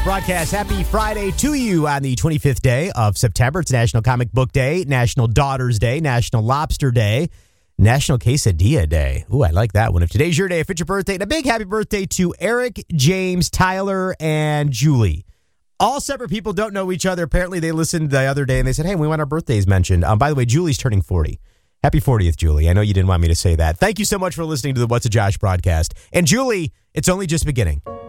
Broadcast happy Friday to you on the 25th day of September. It's National Comic Book Day, National Daughters Day, National Lobster Day, National Quesadilla Day. Ooh, I like that one. If today's your day, if it's your birthday, and a big happy birthday to Eric, James, Tyler, and Julie. All separate people, don't know each other. Apparently, they listened the other day and they said, hey, we want our birthdays mentioned. By the way, Julie's turning 40. Happy 40th, Julie. I know you didn't want me to say that. Thank you so much for listening to the What's a Josh broadcast. And Julie, it's only just beginning.